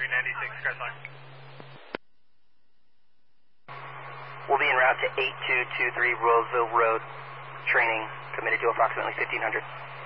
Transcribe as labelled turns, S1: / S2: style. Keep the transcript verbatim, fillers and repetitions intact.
S1: ninety-six, Skyline.
S2: We'll be en route to eight two two three Roseville Road. Training committed to approximately fifteen hundred.